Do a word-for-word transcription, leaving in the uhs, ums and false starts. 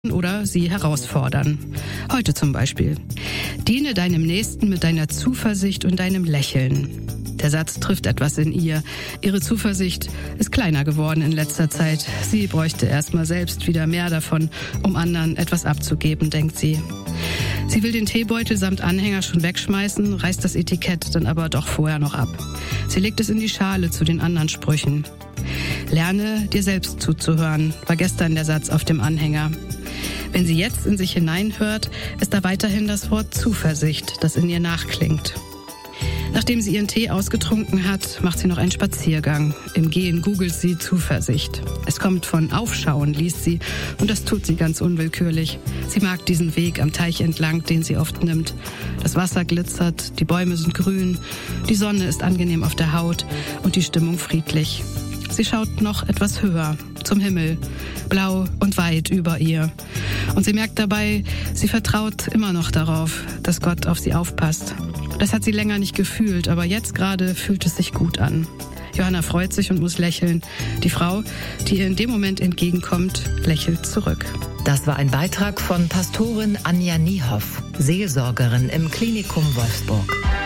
oder sie herausfordern. Heute zum Beispiel: Diene deinem Nächsten mit deiner Zuversicht und deinem Lächeln. Der Satz trifft etwas in ihr. Ihre Zuversicht ist kleiner geworden in letzter Zeit. Sie bräuchte erstmal selbst wieder mehr davon, um anderen etwas abzugeben, denkt sie. Sie will den Teebeutel samt Anhänger schon wegschmeißen, reißt das Etikett dann aber doch vorher noch ab. Sie legt es in die Schale zu den anderen Sprüchen. Lerne, dir selbst zuzuhören, war gestern der Satz auf dem Anhänger. Wenn sie jetzt in sich hineinhört, ist da weiterhin das Wort Zuversicht, das in ihr nachklingt. Nachdem sie ihren Tee ausgetrunken hat, macht sie noch einen Spaziergang. Im Gehen googelt sie Zuversicht. Es kommt von Aufschauen, liest sie, und das tut sie ganz unwillkürlich. Sie mag diesen Weg am Teich entlang, den sie oft nimmt. Das Wasser glitzert, die Bäume sind grün, die Sonne ist angenehm auf der Haut und die Stimmung friedlich. Sie schaut noch etwas höher, zum Himmel, blau und weit über ihr. Und sie merkt dabei, sie vertraut immer noch darauf, dass Gott auf sie aufpasst. Das hat sie länger nicht gefühlt, aber jetzt gerade fühlt es sich gut an. Johanna freut sich und muss lächeln. Die Frau, die ihr in dem Moment entgegenkommt, lächelt zurück. Das war ein Beitrag von Pastorin Anja Niehoff, Seelsorgerin im Klinikum Wolfsburg.